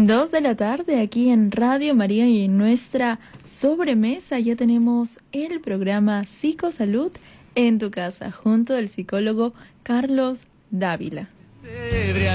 2 de la tarde aquí en Radio María, y en nuestra sobremesa ya tenemos el programa Psicosalud en tu casa junto al psicólogo Carlos Dávila.